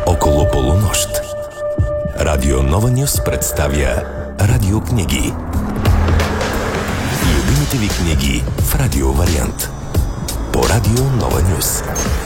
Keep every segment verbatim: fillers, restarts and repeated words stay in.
около полунощ. Радио Нова Нюс представя радиокниги. Любимите ви книги в радио вариант. По Радио Нова Нюс.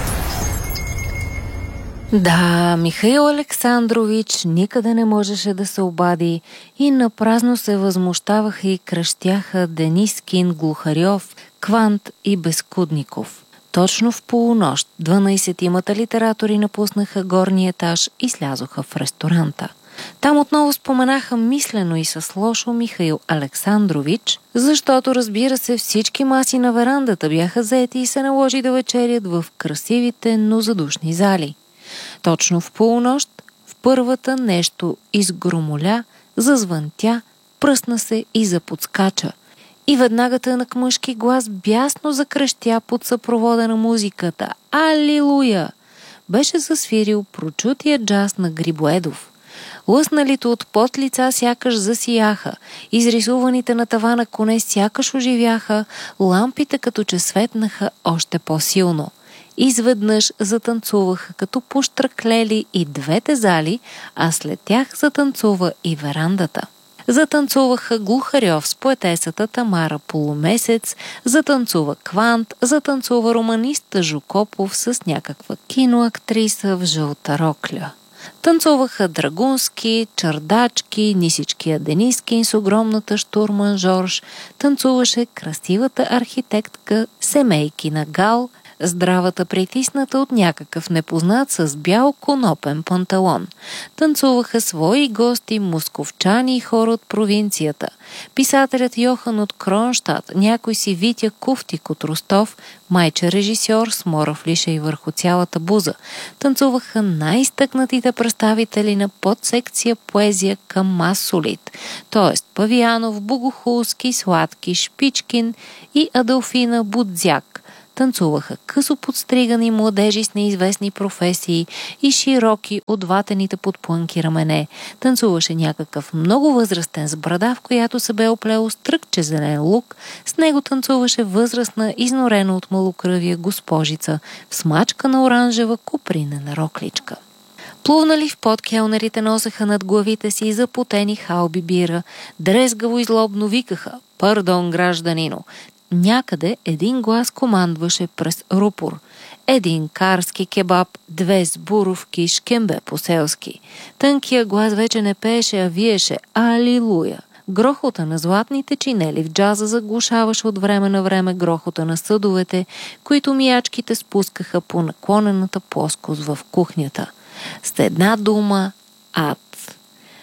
Да, Михаил Александрович никъде не можеше да се обади и напразно се възмущаваха и кръщяха Денискин, Глухарьов, Квант и Безкудников. Точно в полунощ дванайсетимата литератори напуснаха горния етаж и слязоха в ресторанта. Там отново споменаха мислено и с лошо Михаил Александрович, защото, разбира се, всички маси на верандата бяха заети и се наложи да вечерят в красивите, но задушни зали. Точно в полунощ, в първата нещо изгромоля, зазвънтя, пръсна се и заподскача. И веднага тънък мъжки глас бясно закръщя под съпровода на музиката. Алилуя! Беше засвирил прочутия джаз на Грибоедов. Лъсналите от пот лица сякаш засияха, изрисуваните на тавана коне сякаш оживяха, лампите като че светнаха още по-силно. Изведнъж затанцуваха като пощраклели и двете зали, а след тях затанцува и верандата. Затанцуваха Глухарьов с поетесата Тамара Полумесец, затанцува Квант, затанцува романиста Жукопов с някаква киноактриса в жълта рокля. Танцуваха Драгунски, Чардачки, Нисичкия Денискин с огромната штурман Жорж, танцуваше красивата архитектка Семейкина Гал, здравата притисната от някакъв непознат с бял конопен панталон. Танцуваха свои гости, московчани и хора от провинцията. Писателят Йохан от Кронштадт, някой си Витя Куфтик от Ростов, майче режисьор с морав лишей върху цялата буза. Танцуваха най-стъкнатите представители на подсекция поезия към масолит, т.е. Павиянов, Богохулски, Сладки, Шпичкин и Адолфина Будзяк. Танцуваха късо подстригани младежи с неизвестни професии и широки от ватените подплънки рамене. Танцуваше някакъв много възрастен с брада, в която се бе оплело стръкче зелен лук. С него танцуваше възрастна, изнорена от малокръвия госпожица в смачка на оранжева купринена рокличка. Плувнали в пот, келнерите носеха над главите си запотени халби бира. Дрезгаво и злобно викаха: „Пардон, гражданино!“ Някъде един глас командваше през рупор. Един карски кебаб, две сбуровки, шкембе по-селски. Тънкия глас вече не пееше, а виеше алилуя. Грохота на златните чинели в джаза заглушаваше от време на време грохота на съдовете, които миячките спускаха по наклонената плоскост в кухнята. С една дума – ад.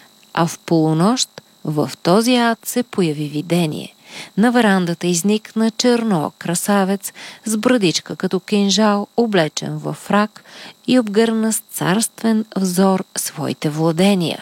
А в полунощ в този ад се появи видение. На верандата изникна черно красавец с брадичка като кинжал, облечен във фрак и обгърна с царствен взор своите владения.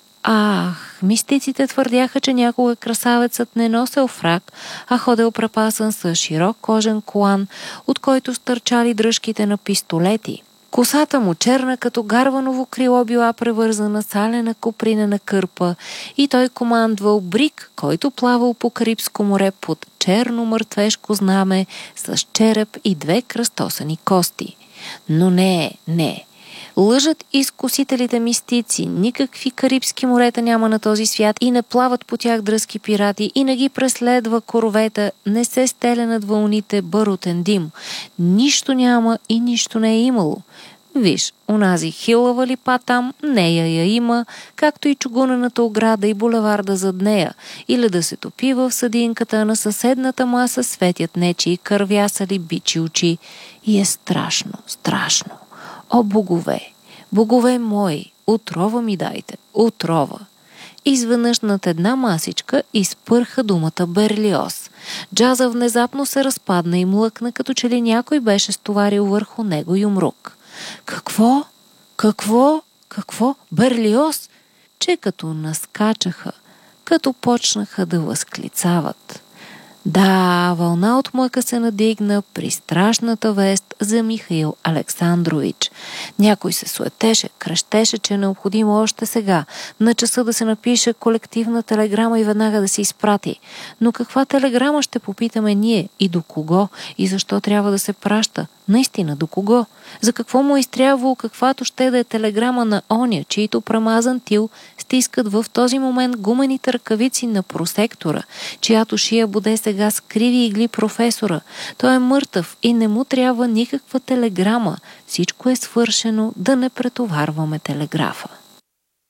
Ах, мистиците твърдяха, че някога красавецът не носел фрак, а ходел препасан с широк кожен колан, от който стърчали дръжките на пистолети. Косата му черна като гарваново крило била превързана с алена купринена кърпа и той командвал брик, който плавал по Карибско море под черно мъртвешко знаме с череп и две кръстосани кости. Но не, не. Лъжат изкусителите мистици, никакви карибски морета няма на този свят и не плават по тях дръзки пирати и не ги преследва коровета, не се стеля над вълните барутен дим. Нищо няма и нищо не е имало. Виж, онази хилава липа там, нея я има, както и чугунената ограда и булеварда зад нея, или да се топи в съдинката на съседната маса светят нечии кървясали бичи очи. И е страшно, страшно. О, богове, богове мои, отрова ми дайте, отрова. Изведнъж над една масичка изпърха думата Берлиоз. Джаза внезапно се разпадна и млъкна, като че ли някой беше стоварил върху него юмрук. Какво? Какво? Какво? Берлиоз? Че като наскачаха, като почнаха да възклицават. Да, вълна от мъка се надигна при страшната вест за Михаил Александрович. Някой се суетеше, крещеше, че е необходимо още сега на часа да се напише колективна телеграма и веднага да се изпрати. Но каква телеграма, ще попитаме ние, и до кого, и защо трябва да се праща? Наистина, до кого? За какво му е изтрябвало каквато ще да е телеграма на оня, чието премазан тил стискат в този момент гумените ръкавици на просектора, чиято шия боде сега с криви игли професора? Той е мъртъв и не му трябва никаква телеграма. Всичко е свършено, да не претоварваме телеграфа.